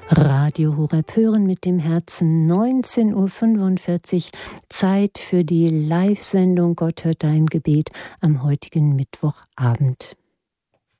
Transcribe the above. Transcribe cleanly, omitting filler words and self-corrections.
Radio Horeb hören mit dem Herzen, 19:45 Uhr, Zeit für die Live-Sendung Gott hört dein Gebet am heutigen Mittwochabend.